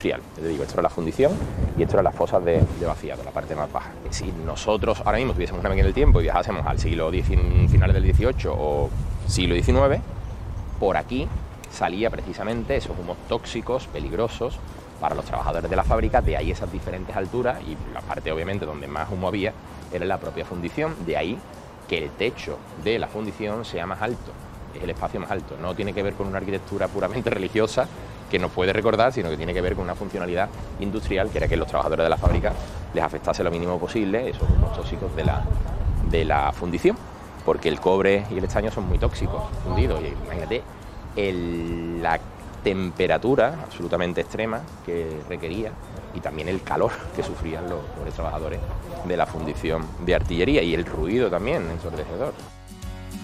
industrial. Te digo, esto era la fundición y esto eran las fosas de vaciado, la parte más baja. Si nosotros ahora mismo tuviésemos una máquina del tiempo y viajásemos al finales del XVIII o siglo XIX, por aquí salía precisamente esos humos tóxicos, peligrosos para los trabajadores de la fábrica. De ahí esas diferentes alturas, y la parte obviamente donde más humo había era la propia fundición. De ahí que el techo de la fundición sea más alto, es el espacio más alto. No tiene que ver con una arquitectura puramente religiosa que nos puede recordar, sino que tiene que ver con una funcionalidad industrial, que era que los trabajadores de la fábrica les afectase lo mínimo posible esos humos tóxicos de la fundición, porque el cobre y el estaño son muy tóxicos fundidos. Y imagínate la temperatura absolutamente extrema que requería y también el calor que sufrían los pobres trabajadores de la fundición de artillería, y el ruido también ensordecedor.